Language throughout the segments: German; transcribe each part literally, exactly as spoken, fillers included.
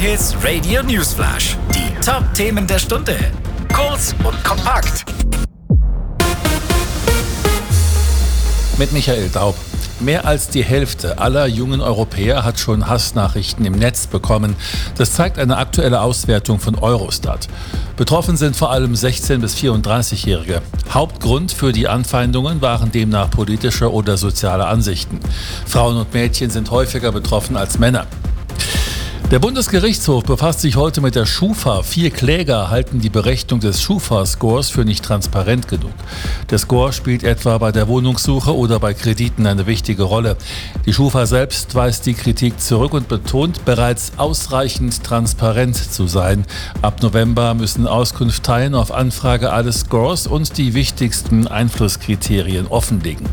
J-Hits Radio Newsflash. Die Top-Themen der Stunde. Kurz und kompakt. Mit Michael Daub. Mehr als die Hälfte aller jungen Europäer hat schon Hassnachrichten im Netz bekommen. Das zeigt eine aktuelle Auswertung von Eurostat. Betroffen sind vor allem sechzehn- bis vierunddreißigjährige. Hauptgrund für die Anfeindungen waren demnach politische oder soziale Ansichten. Frauen und Mädchen sind häufiger betroffen als Männer. Der Bundesgerichtshof befasst sich heute mit der Schufa. Vier Kläger halten die Berechnung des Schufa-Scores für nicht transparent genug. Der Score spielt etwa bei der Wohnungssuche oder bei Krediten eine wichtige Rolle. Die Schufa selbst weist die Kritik zurück und betont, bereits ausreichend transparent zu sein. Ab November müssen Auskunfteien auf Anfrage alle Scores und die wichtigsten Einflusskriterien offenlegen.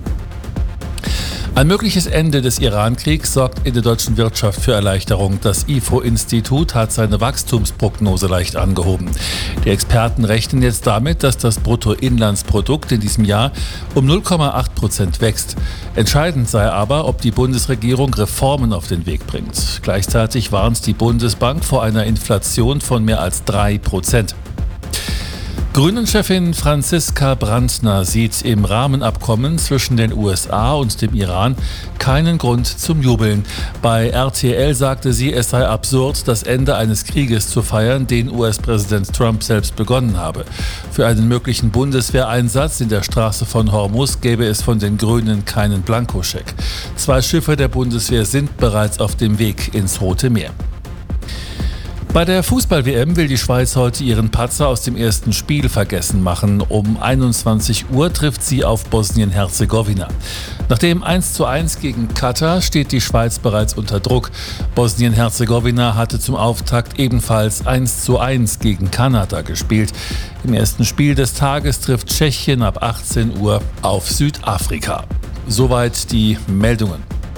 Ein mögliches Ende des Iran-Kriegs sorgt in der deutschen Wirtschaft für Erleichterung. Das I F O-Institut hat seine Wachstumsprognose leicht angehoben. Die Experten rechnen jetzt damit, dass das Bruttoinlandsprodukt in diesem Jahr um null Komma acht Prozent wächst. Entscheidend sei aber, ob die Bundesregierung Reformen auf den Weg bringt. Gleichzeitig warnt die Bundesbank vor einer Inflation von mehr als drei Prozent. Grünen-Chefin Franziska Brandner sieht im Rahmenabkommen zwischen den U S A und dem Iran keinen Grund zum Jubeln. Bei R T L sagte sie, es sei absurd, das Ende eines Krieges zu feiern, den U S-Präsident Trump selbst begonnen habe. Für einen möglichen Bundeswehreinsatz in der Straße von Hormuz gäbe es von den Grünen keinen Blankoscheck. Zwei Schiffe der Bundeswehr sind bereits auf dem Weg ins Rote Meer. Bei der Fußball-W M will die Schweiz heute ihren Patzer aus dem ersten Spiel vergessen machen. Um einundzwanzig Uhr trifft sie auf Bosnien-Herzegowina. Nach dem eins zu eins gegen Katar steht die Schweiz bereits unter Druck. Bosnien-Herzegowina hatte zum Auftakt ebenfalls eins zu eins gegen Kanada gespielt. Im ersten Spiel des Tages trifft Tschechien ab achtzehn Uhr auf Südafrika. Soweit die Meldungen.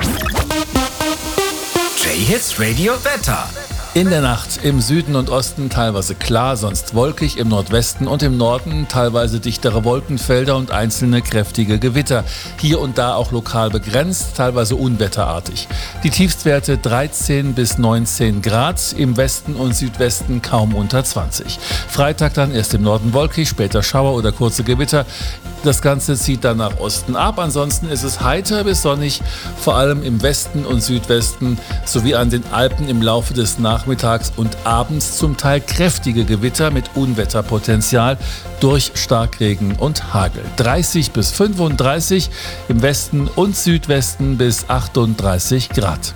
J-Hits Radio Wetter. In der Nacht im Süden und Osten teilweise klar, sonst wolkig, im Nordwesten und im Norden teilweise dichtere Wolkenfelder und einzelne kräftige Gewitter. Hier und da auch lokal begrenzt, teilweise unwetterartig. Die Tiefstwerte dreizehn bis neunzehn Grad, im Westen und Südwesten kaum unter zwanzig. Freitag dann erst im Norden wolkig, später Schauer oder kurze Gewitter. Das Ganze zieht dann nach Osten ab. Ansonsten ist es heiter bis sonnig, vor allem im Westen und Südwesten sowie an den Alpen im Laufe des Nachmittags und abends zum Teil kräftige Gewitter mit Unwetterpotenzial durch Starkregen und Hagel. dreißig bis fünfunddreißig, im Westen und Südwesten bis achtunddreißig Grad.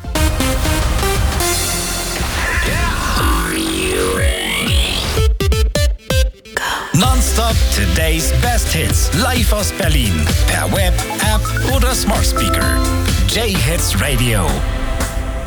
Nonstop Today's Best Hits. Live aus Berlin. Per Web, App oder Smart Speaker. J-Hits Radio.